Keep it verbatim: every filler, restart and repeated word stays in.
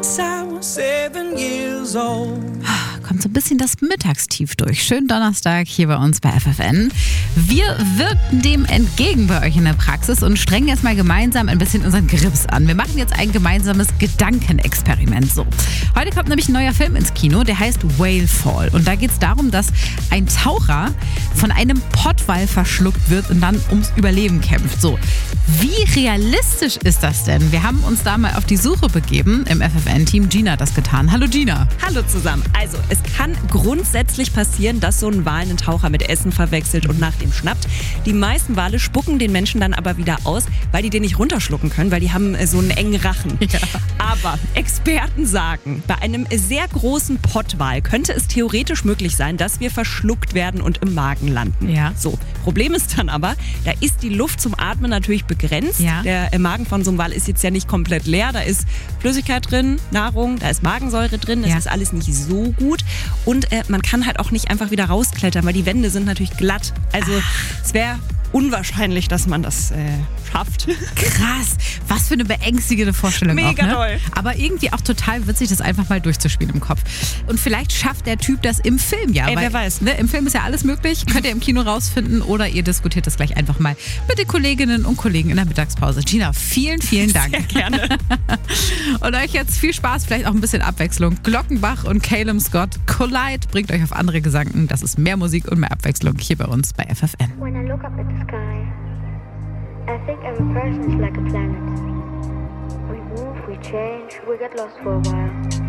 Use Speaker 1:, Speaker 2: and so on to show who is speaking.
Speaker 1: since I was seven years old.
Speaker 2: Kommt so ein bisschen das Mittagstief durch. Schönen Donnerstag hier bei uns bei F F N. Wir wirken dem entgegen bei euch in der Praxis und strengen jetzt mal gemeinsam ein bisschen unseren Grips an. Wir machen jetzt ein gemeinsames Gedankenexperiment. So. Heute kommt nämlich ein neuer Film ins Kino, der heißt Whale Fall. Und da geht es darum, dass ein Taucher von einem Pottwal verschluckt wird und dann ums Überleben kämpft. So. Wie realistisch ist das denn? Wir haben uns da mal auf die Suche begeben im F F N-Team. Gina hat das getan. Hallo Gina.
Speaker 3: Hallo zusammen. Also es kann grundsätzlich passieren, dass so ein Wal einen Taucher mit Essen verwechselt und nach dem schnappt. Die meisten Wale spucken den Menschen dann aber wieder aus, weil die den nicht runterschlucken können, weil die haben so einen engen Rachen.
Speaker 2: Ja.
Speaker 3: Aber Experten sagen, bei einem sehr großen Pottwal könnte es theoretisch möglich sein, dass wir verschluckt werden und im Magen landen.
Speaker 2: Ja.
Speaker 3: So, Problem ist dann aber, da ist die Luft zum Atmen natürlich begrenzt.
Speaker 2: Ja.
Speaker 3: Der Magen von so einem Wal ist jetzt ja nicht komplett leer, da ist Flüssigkeit drin, Nahrung, da ist Magensäure drin, das
Speaker 2: Ja.
Speaker 3: ist alles nicht so gut. Und äh, man kann halt auch nicht einfach wieder rausklettern, weil die Wände sind natürlich glatt. Also es wäre unwahrscheinlich, dass man das äh, schafft.
Speaker 2: Krass, was für eine beängstigende Vorstellung.
Speaker 3: Mega
Speaker 2: auch, ne?
Speaker 3: toll.
Speaker 2: Aber irgendwie auch total witzig, das einfach mal durchzuspielen im Kopf. Und vielleicht schafft der Typ das im Film ja.
Speaker 3: Ey,
Speaker 2: weil,
Speaker 3: wer weiß.
Speaker 2: Ne, im Film ist ja alles möglich, könnt ihr im Kino rausfinden oder ihr diskutiert das gleich einfach mal mit den Kolleginnen und Kollegen in der Mittagspause. Gina, vielen, vielen Dank.
Speaker 3: Sehr gerne.
Speaker 2: Und euch jetzt viel Spaß, vielleicht auch ein bisschen Abwechslung. Glockenbach und Calum Scott, Collide, bringt euch auf andere Gedanken. Das ist mehr Musik und mehr Abwechslung hier bei uns bei F F N.
Speaker 4: When I look up at the sky, I think every person is like a planet. We move, we change, we get lost for a while.